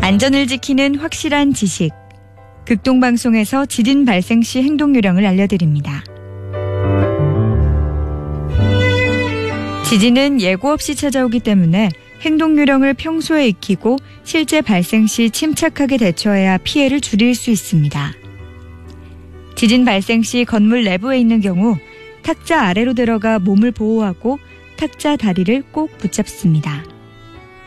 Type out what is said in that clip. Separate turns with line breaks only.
안전을 지키는 확실한 지식. 극동방송에서 지진 발생 시 행동 요령을 알려드립니다. 지진은 예고 없이 찾아오기 때문에 행동 요령을 평소에 익히고 실제 발생 시 침착하게 대처해야 피해를 줄일 수 있습니다. 지진 발생 시 건물 내부에 있는 경우 탁자 아래로 들어가 몸을 보호하고 탁자 다리를 꼭 붙잡습니다.